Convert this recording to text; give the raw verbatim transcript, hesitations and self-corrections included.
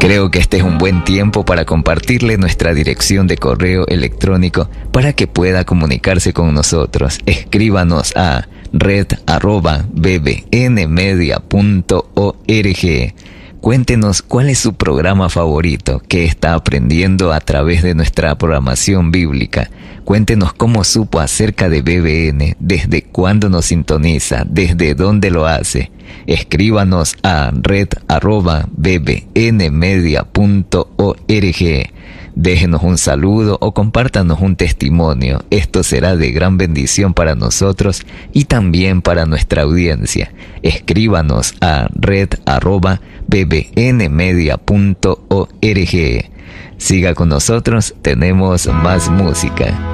Creo que este es un buen tiempo para compartirle nuestra dirección de correo electrónico para que pueda comunicarse con nosotros. Escríbanos a red arroba b b n media punto org. Cuéntenos cuál es su programa favorito, qué está aprendiendo a través de nuestra programación bíblica. Cuéntenos cómo supo acerca de B B N, desde cuándo nos sintoniza, desde dónde lo hace. Escríbanos a red arroba b b n media punto org. Déjenos un saludo o compártanos un testimonio. Esto será de gran bendición para nosotros y también para nuestra audiencia. Escríbanos a red arroba b b n media punto org. Siga con nosotros, tenemos más música.